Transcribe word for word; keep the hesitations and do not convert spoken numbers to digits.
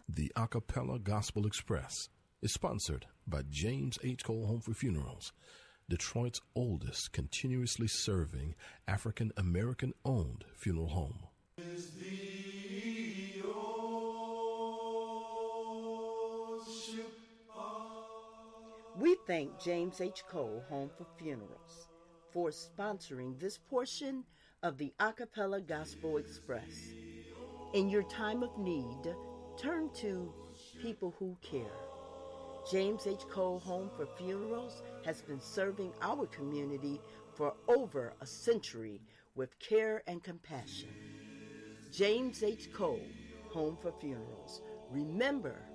The Acapella Gospel Express is sponsored by James H. Cole Home for Funerals, Detroit's oldest continuously serving African American owned funeral home. We thank James H. Cole Home for Funerals for sponsoring this portion of the Acapella Gospel Express. In your time of need, turn to people who care. James H. Cole Home for Funerals has been serving our community for over a century with care and compassion. James H. Cole Home for Funerals. Remember,